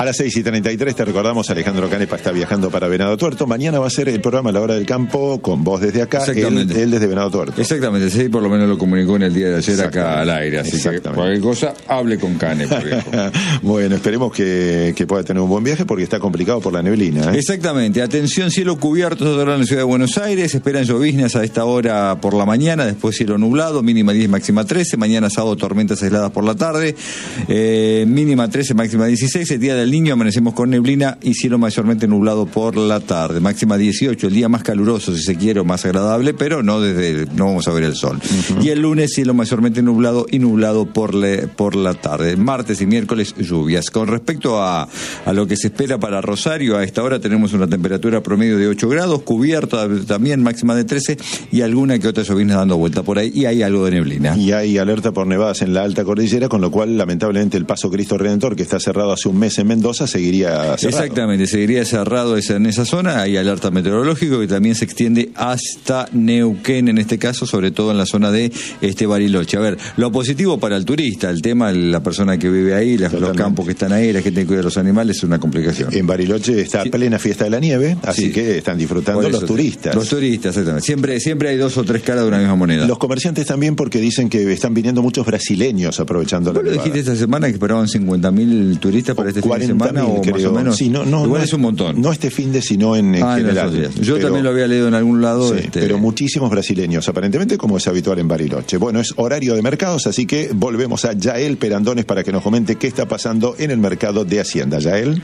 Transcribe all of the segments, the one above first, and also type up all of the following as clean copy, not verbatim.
las 6:33 te recordamos, Alejandro Canepa está viajando para Venado Tuerto. Mañana va a ser el programa La Hora del Campo con vos desde acá, él desde Venado Tuerto. Exactamente, sí, por lo menos lo comunicó en el día de ayer acá al aire, así que cualquier cosa, hable con Canepa. Bueno, esperemos que pueda tener un buen viaje porque está complicado por la neblina. Exactamente, atención, cielo cubierto ahora en la ciudad de Buenos Aires, esperan lloviznas a esta hora por la mañana, después cielo nublado, mínima 10, máxima 13, mañana sábado tormentas aisladas por la tarde, mínima 13, máxima 16, el día del Niño amanecemos con neblina y cielo mayormente nublado por la tarde, máxima 18, el día más caluroso si se quiere o más agradable, pero no vamos a ver el sol. Y el lunes cielo mayormente nublado y nublado por la tarde. Martes y miércoles lluvias. Con respecto a lo que se espera para Rosario, a esta hora tenemos una temperatura promedio de 8 grados, cubierta también máxima de 13 y alguna que otra llovizna dando vuelta por ahí y hay algo de neblina. Y hay alerta por nevadas en la alta cordillera, con lo cual lamentablemente el Paso Cristo Redentor, que está cerrado hace un mes en Mendoza, seguiría cerrado. Exactamente, seguiría cerrado en esa zona. Hay alerta meteorológica que también se extiende hasta Neuquén, en este caso, sobre todo en la zona de Bariloche. A ver, lo positivo para el turista, el tema, la persona que vive ahí, los campos que están ahí, la gente que cuida los animales, es una complicación. En Bariloche está plena fiesta de la nieve, así que están disfrutando los turistas. Los turistas, exactamente. Siempre hay dos o tres caras de una misma moneda. Los comerciantes también, porque dicen que están viniendo muchos brasileños aprovechando la nevada. ¿Vos lo dijiste esta semana que esperaban 50.000 turistas para este fin de semana o creo, más o menos? Sí, igual es un montón. No este fin de, sino en general. Yo también lo había leído en algún lado. Sí, pero muchísimos brasileños, aparentemente, como es habitual en Bariloche. Bueno, es horario de mercados, así que volvemos a Yael Perandones para que nos comente qué está pasando en el mercado de Hacienda. Yael.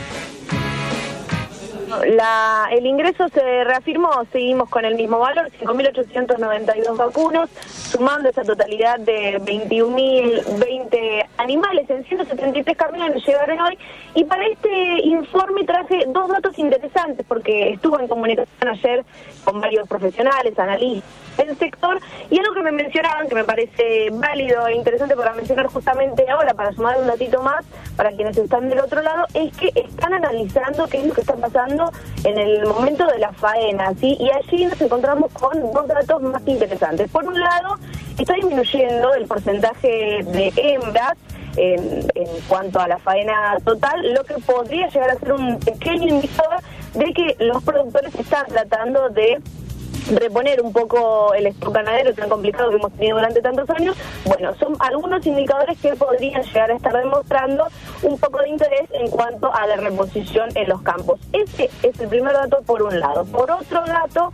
El ingreso se reafirmó, seguimos con el mismo valor, 5.892 vacunos, sumando esa totalidad de 21.020 animales. En 173 camiones llegaron hoy, y para este informe traje dos datos interesantes, porque estuve en comunicación ayer con varios profesionales, analistas del sector, y algo que me mencionaban, que me parece válido e interesante para mencionar justamente ahora, para sumar un datito más para quienes están del otro lado, es que están analizando qué es lo que está pasando en el momento de la faena, ¿sí? Y allí nos encontramos con dos datos más interesantes. Por un lado, está disminuyendo el porcentaje de hembras en cuanto a la faena total, lo que podría llegar a ser un pequeño indicador de que los productores están tratando de reponer un poco el stock ganadero tan complicado que hemos tenido durante tantos años. Bueno, son algunos indicadores que podrían llegar a estar demostrando un poco de interés en cuanto a la reposición en los campos. Ese es el primer dato por un lado. Por otro lado,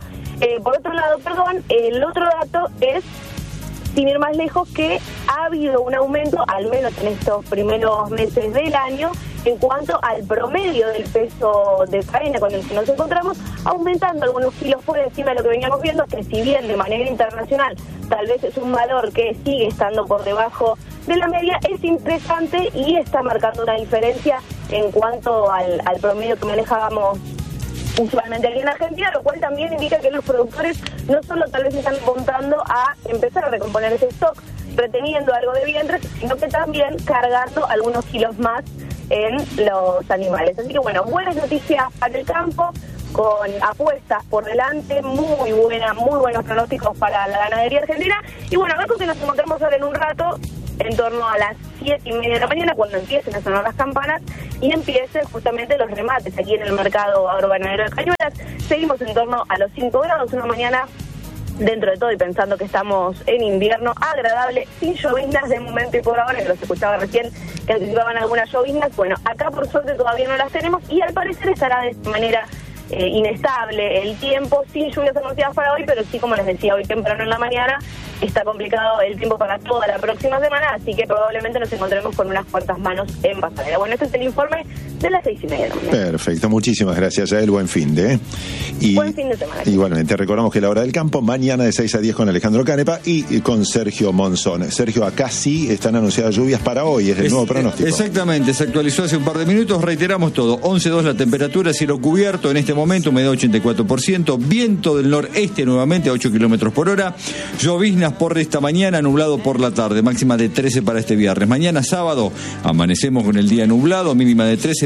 el otro dato es, sin ir más lejos, que ha habido un aumento, al menos en estos primeros meses del año, en cuanto al promedio del peso de faena con el que nos encontramos, aumentando algunos kilos por encima de lo que veníamos viendo, que si bien de manera internacional tal vez es un valor que sigue estando por debajo de la media, es interesante y está marcando una diferencia en cuanto al promedio que manejábamos usualmente aquí en Argentina, lo cual también indica que los productores no solo tal vez están apuntando a empezar a recomponer ese stock, reteniendo algo de vientre, sino que también cargando algunos kilos más en los animales. Así que bueno, buenas noticias para el campo, con apuestas por delante, muy buenos pronósticos para la ganadería argentina. Y bueno, acá que nos encontramos ahora en un rato, en torno a las 7:30 de la mañana, cuando empiecen a sonar las campanas y empiecen justamente los remates aquí en el mercado agroganadero de Cañuelas. Seguimos en torno a los 5 grados, una mañana dentro de todo y pensando que estamos en invierno agradable, sin lloviznas de momento y por ahora, que los escuchaba recién que anticipaban algunas lloviznas. Bueno, acá por suerte todavía no las tenemos y al parecer estará de esta manera inestable el tiempo, sin lluvias anunciadas para hoy, pero sí, como les decía, hoy temprano en la mañana está complicado el tiempo para toda la próxima semana, así que probablemente nos encontremos con unas cuantas manos en pasadera. Bueno, este es el informe de las 6:30. Perfecto, muchísimas gracias, Yael, buen fin de buen fin de semana. Igualmente, recordamos que la hora del campo, mañana de 6 a 10 con Alejandro Canepa y con Sergio Monzón. Sergio, acá sí están anunciadas lluvias para hoy, es el nuevo pronóstico. Exactamente, se actualizó hace un par de minutos, reiteramos todo, 11.2 la temperatura, cielo cubierto en este momento, humedad 84%, viento del noreste nuevamente a 8 kilómetros por hora, lloviznas por esta mañana, nublado por la tarde, máxima de 13 para este viernes. Mañana sábado amanecemos con el día nublado, mínima de 13,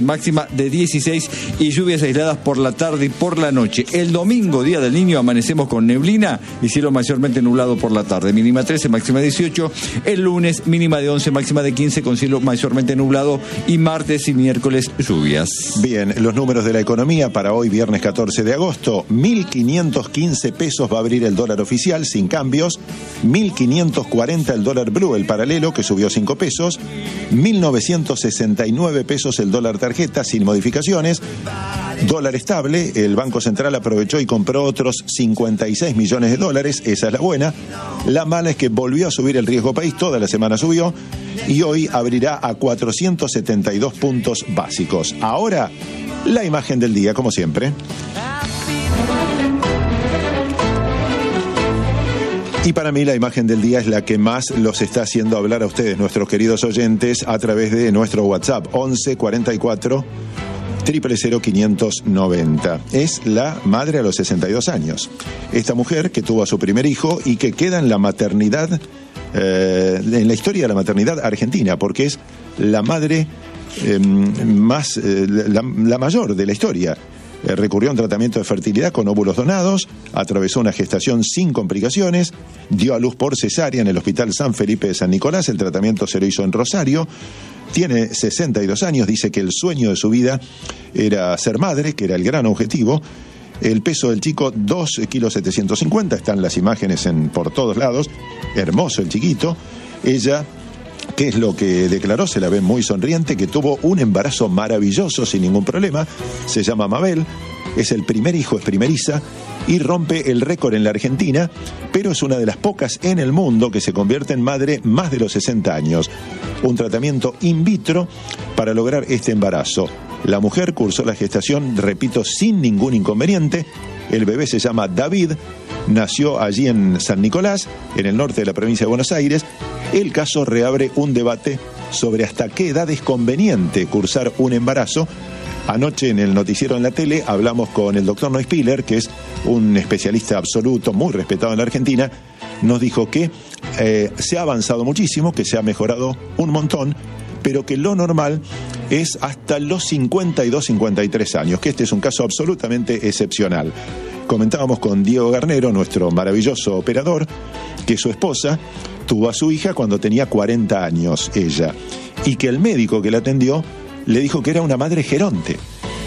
máxima de 16 y lluvias aisladas por la tarde y por la noche. El domingo, Día del Niño, amanecemos con neblina y cielo mayormente nublado por la tarde. Mínima 13, máxima 18. El lunes, mínima de 11, máxima de 15 con cielo mayormente nublado y martes y miércoles lluvias. Bien, los números de la economía para hoy, viernes 14 de agosto. 1.515 pesos va a abrir el dólar oficial sin cambios. 1.540 el dólar blue, el paralelo, que subió 5 pesos. 1.969 pesos el dólar tarjeta sin modificaciones. Dólar estable, el Banco Central aprovechó y compró otros 56 millones de dólares, esa es la buena. La mala es que volvió a subir el riesgo país, toda la semana subió y hoy abrirá a 472 puntos básicos. Ahora, la imagen del día, como siempre. Y para mí la imagen del día es la que más los está haciendo hablar a ustedes, nuestros queridos oyentes, a través de nuestro WhatsApp, 11 44 000 590. Es la madre a los 62 años. Esta mujer que tuvo a su primer hijo y que queda en la maternidad, en la historia de la maternidad argentina, porque es la madre la mayor de la historia. Recurrió a un tratamiento de fertilidad con óvulos donados, atravesó una gestación sin complicaciones, dio a luz por cesárea en el Hospital San Felipe de San Nicolás, el tratamiento se lo hizo en Rosario, tiene 62 años, dice que el sueño de su vida era ser madre, que era el gran objetivo. El peso del chico, 2,750 kilos, están las imágenes por todos lados, hermoso el chiquito. Ella, ¿qué es lo que declaró? Se la ve muy sonriente, que tuvo un embarazo maravilloso sin ningún problema. Se llama Mabel, es el primer hijo, es primeriza y rompe el récord en la Argentina, pero es una de las pocas en el mundo que se convierte en madre más de los 60 años. Un tratamiento in vitro para lograr este embarazo. La mujer cursó la gestación, repito, sin ningún inconveniente. El bebé se llama David, nació allí en San Nicolás, en el norte de la provincia de Buenos Aires. El caso reabre un debate sobre hasta qué edad es conveniente cursar un embarazo. Anoche en el noticiero en la tele hablamos con el doctor Neuspiller, que es un especialista absoluto, muy respetado en la Argentina. Nos dijo que se ha avanzado muchísimo, que se ha mejorado un montón, pero que lo normal es hasta los 52, 53 años, que este es un caso absolutamente excepcional. Comentábamos con Diego Garnero, nuestro maravilloso operador, que su esposa tuvo a su hija cuando tenía 40 años ella, y que el médico que la atendió le dijo que era una madre geronte.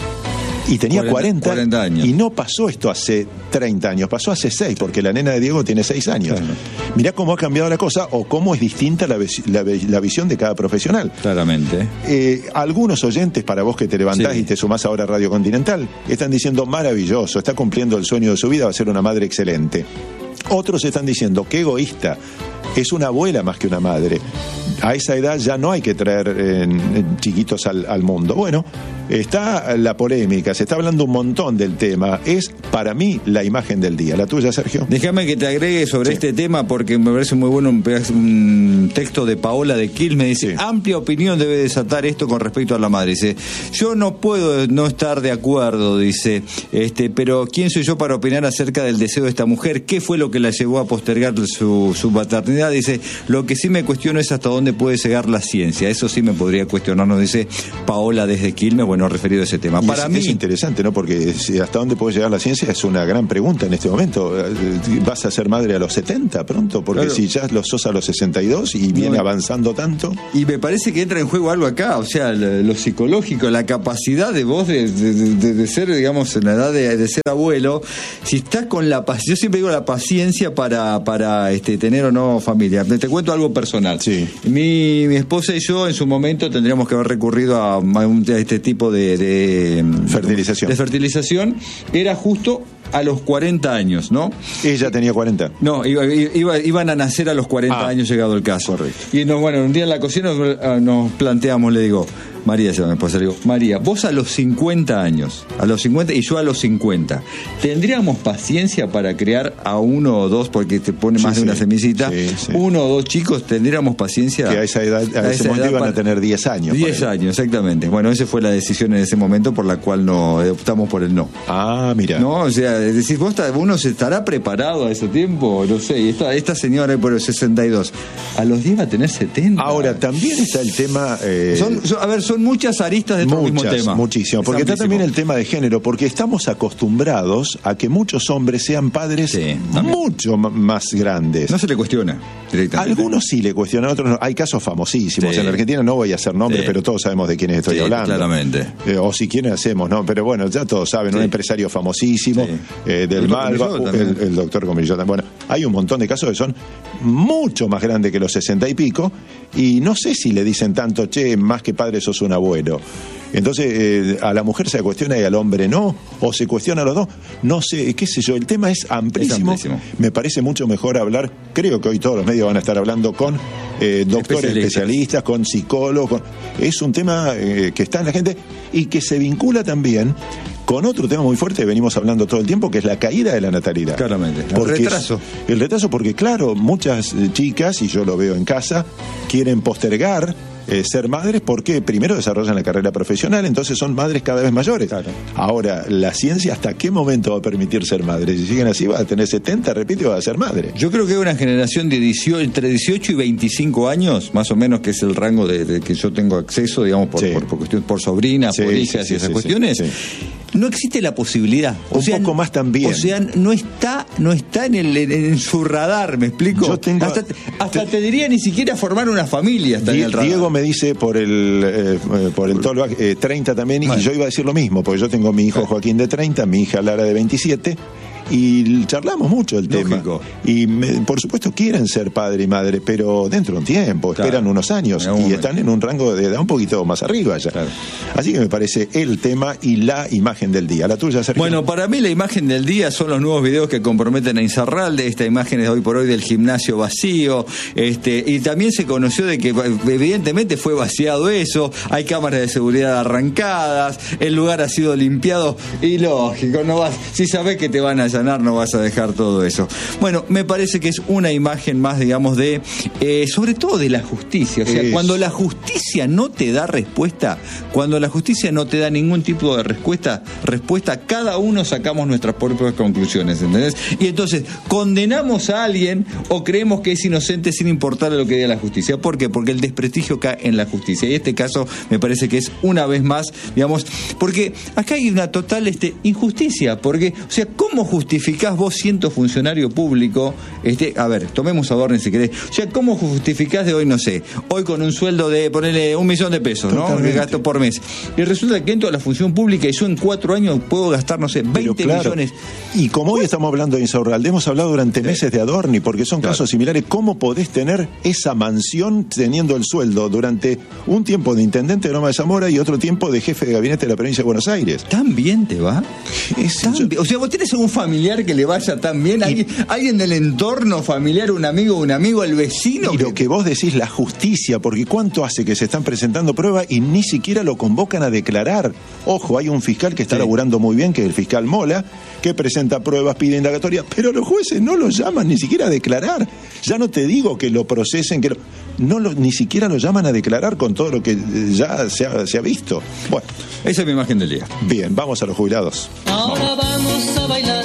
Y tenía 40 años. Y no pasó esto hace 30 años, pasó hace 6, porque la nena de Diego tiene 6 años. Claro. Mirá cómo ha cambiado la cosa o cómo es distinta la visión de cada profesional. Claramente. Algunos oyentes, para vos que te levantás y te sumás ahora a Radio Continental, están diciendo maravilloso, está cumpliendo el sueño de su vida, va a ser una madre excelente. Otros están diciendo, qué egoísta, es una abuela más que una madre. A esa edad ya no hay que traer chiquitos al mundo. Bueno, está la polémica, se está hablando un montón del tema. Es, para mí, la imagen del día. ¿La tuya, Sergio? Déjame que te agregue sobre este tema, porque me parece muy bueno un texto de Paola de Quilmes. Dice, amplia opinión debe desatar esto con respecto a la madre. Dice, yo no puedo no estar de acuerdo, dice, pero ¿quién soy yo para opinar acerca del deseo de esta mujer? ¿Qué fue lo que la llevó a postergar su maternidad? Dice, lo que sí me cuestiono es hasta dónde puede llegar la ciencia. Eso sí me podría cuestionar, nos dice Paola desde Quilmes, bueno, referido a ese tema. Para mí es interesante, ¿no? Porque hasta dónde puede llegar la ciencia es una gran pregunta en este momento. ¿Vas a ser madre a los 70 pronto? Porque claro, si ya lo sos a los 62 y viene avanzando tanto. Y me parece que entra en juego algo acá, o sea, lo psicológico, la capacidad de vos de ser, digamos, en la edad de ser abuelo. Si estás con la paciencia, yo siempre digo la paciencia para tener o no familia. Te cuento algo personal. Sí. Mi esposa y yo en su momento tendríamos que haber recurrido a este tipo de fertilización. De fertilización. Era justo a los 40 años, ¿no? Ella tenía 40. No, iban a nacer a los 40 años llegado el caso. Correcto. Y un día en la cocina nos planteamos, le digo, María se llama mi esposa, le digo, María, vos a los 50 años, y yo a los 50, ¿tendríamos paciencia para crear a uno o dos, porque te pone más de una semillita, uno o dos chicos, tendríamos paciencia? Que a esa edad, a ese momento iban a tener 10 años. 10 años, exactamente. Bueno, esa fue la decisión en ese momento por la cual optamos por el no. Ah, mira. No, o sea, es decir, uno se estará preparado a ese tiempo, no sé, y esta señora por los 62, a los 10 va a tener 70. Ahora, también está el tema... son muchas aristas de este mismo tema. Muchísimo, porque está también el tema de género, porque estamos acostumbrados a que muchos hombres sean padres mucho más grandes. No se le cuestiona directamente. Algunos sí le cuestionan, otros no. Hay casos famosísimos. En la Argentina no voy a hacer nombres, pero todos sabemos de quiénes estoy hablando. Claramente. O si quieren hacemos, ¿no? Pero bueno, ya todos saben, un empresario famosísimo del Malva, el doctor Comilló. Bueno, hay un montón de casos que son mucho más grandes que los 60 y pico, y no sé si le dicen tanto, che, más que padre sos un abuelo. Entonces, a la mujer se cuestiona y al hombre no, o se cuestiona a los dos. No sé, qué sé yo, el tema es amplísimo. Me parece mucho mejor hablar, creo que hoy todos los medios van a estar hablando con doctores especialistas, con psicólogos. Es un tema que está en la gente y que se vincula también con otro tema muy fuerte que venimos hablando todo el tiempo, que es la caída de la natalidad. Claramente. El retraso, porque claro, muchas chicas, y yo lo veo en casa, quieren postergar ser madres porque primero desarrollan la carrera profesional, entonces son madres cada vez mayores. Claro. Ahora, la ciencia, ¿hasta qué momento va a permitir ser madre? Si siguen así, va a tener 70, repite, va a ser madre. Yo creo que hay una generación de entre 18 y 25 años, más o menos, que es el rango de que yo tengo acceso, digamos, por sobrinas, por hijas y esas cuestiones. No existe la posibilidad. Un poco más también. O sea, no está en su radar, ¿me explico? Yo tengo, hasta te diría ni siquiera formar una familia está en el radar. Diego me dice por el Tolback 30 también, y yo iba a decir lo mismo, porque yo tengo mi hijo Joaquín de 30, mi hija Lara de 27, y charlamos mucho el tema. Y por supuesto quieren ser padre y madre, pero dentro de un tiempo, esperan unos años y están en un rango de edad un poquito más arriba ya. Claro. Así que me parece el tema y la imagen del día. La tuya, Sergio. Bueno, para mí la imagen del día son los nuevos videos que comprometen a Insaurralde. Esta imagen es de hoy por hoy del gimnasio vacío. Y también se conoció de que evidentemente fue vaciado eso. Hay cámaras de seguridad arrancadas. El lugar ha sido limpiado. Y lógico, no vas, si sabés que te van a no vas a dejar todo eso. Bueno, me parece que es una imagen más, digamos, de sobre todo de la justicia. O sea, cuando la justicia no te da respuesta, cuando la justicia no te da ningún tipo de respuesta, cada uno sacamos nuestras propias conclusiones, ¿entendés? Y entonces condenamos a alguien o creemos que es inocente sin importar lo que diga la justicia. ¿Por qué? Porque el desprestigio cae en la justicia. Y este caso me parece que es una vez más, digamos, porque acá hay una total injusticia. Porque, o sea, ¿cómo justificás vos siendo funcionario público? A ver, tomemos a Dorni si querés. O sea, ¿cómo justificás de hoy, no sé, hoy con un sueldo de ponerle $1.000.000, ¿no? Que gasto por mes. Y resulta que entro a la función pública y yo en 4 años puedo gastar, no sé, 20 millones. Y como hoy estamos hablando de Insaurralde, hemos hablado durante meses de Adorni, porque son casos similares. ¿Cómo podés tener esa mansión teniendo el sueldo durante un tiempo de intendente de Loma de Zamora y otro tiempo de jefe de gabinete de la provincia de Buenos Aires? ¿Tan bien te va? O sea, vos tenés un familiar que le vaya tan bien, alguien del entorno familiar, un amigo, el vecino. Y lo que vos decís, la justicia, porque ¿cuánto hace que se están presentando pruebas y ni siquiera lo convocan a declarar? Ojo, hay un fiscal que está laburando muy bien, que es el fiscal Mola, que presenta pruebas, pide indagatoria, pero los jueces no lo llaman ni siquiera a declarar. Ya no te digo que lo procesen, ni siquiera lo llaman a declarar con todo lo que ya se ha visto. Bueno, esa es mi imagen del día. Bien, vamos a los jubilados. Ahora vamos a bailar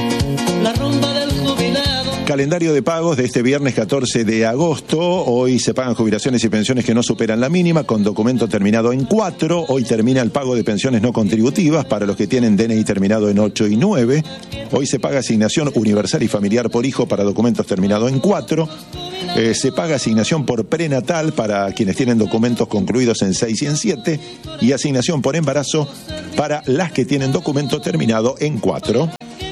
la rumba del jubilado. Calendario de pagos de este viernes 14 de agosto. Hoy se pagan jubilaciones y pensiones que no superan la mínima con documento terminado en 4. Hoy termina el pago de pensiones no contributivas para los que tienen DNI terminado en 8 y 9. Hoy se paga asignación universal y familiar por hijo para documentos terminados en 4. Se paga asignación por prenatal para quienes tienen documentos concluidos en 6 y en 7. Y asignación por embarazo para las que tienen documento terminado en 4.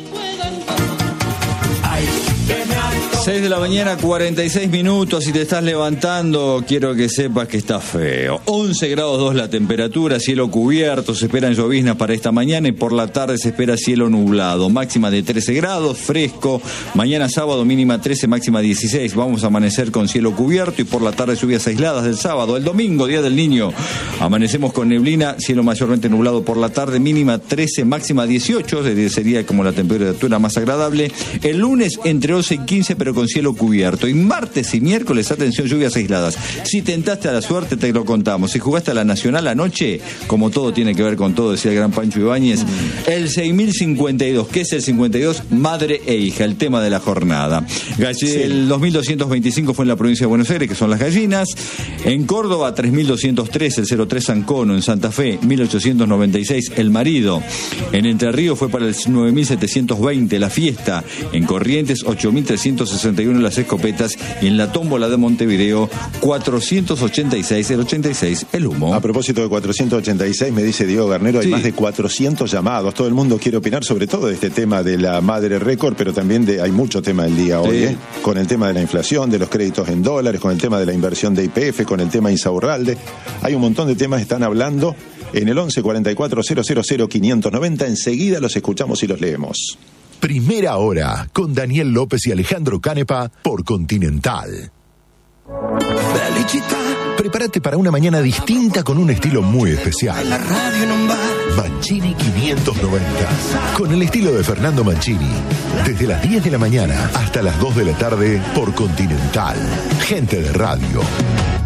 6 de la mañana, 46 minutos. Si te estás levantando, quiero que sepas que está feo. 11 grados 2 la temperatura, cielo cubierto, se esperan lloviznas para esta mañana y por la tarde se espera cielo nublado. Máxima de 13 grados, fresco. Mañana sábado mínima 13, máxima 16. Vamos a amanecer con cielo cubierto y por la tarde lluvias aisladas del sábado. El domingo, Día del Niño, amanecemos con neblina, cielo mayormente nublado por la tarde, mínima 13, máxima 18. Sería como la temperatura más agradable. El lunes entre 11 y 15, pero pero con cielo cubierto. Y martes y miércoles, atención, lluvias aisladas. Si tentaste a la suerte, te lo contamos. Si jugaste a la Nacional anoche, como todo tiene que ver con todo, decía el gran Pancho Ibáñez, el 6052, ¿qué es el 52? Madre e hija, el tema de la jornada. El 2225 fue en la provincia de Buenos Aires, que son las gallinas. En Córdoba, 3203, el 03 Sancono. En Santa Fe, 1896, el marido. En Entre Ríos fue para el 9720, la fiesta. En Corrientes, 8361, las escopetas. Y en la tómbola de Montevideo, 486, el 86, el humo. A propósito de 486, me dice Diego Garnero, hay más de 400 llamados. Todo el mundo quiere opinar sobre todo de este tema de la madre récord, pero también hay mucho tema del día hoy, con el tema de la inflación, de los créditos en dólares, con el tema de la inversión de YPF, con el tema Insaurralde. Hay un montón de temas que están hablando en el 11 44 000 590. Enseguida los escuchamos y los leemos. Primera Hora, con Daniel López y Alejandro Canepa por Continental. Prepárate para una mañana distinta con un estilo muy especial. Mancini 590, con el estilo de Fernando Mancini. Desde las 10 de la mañana hasta las 2 de la tarde por Continental. Gente de radio.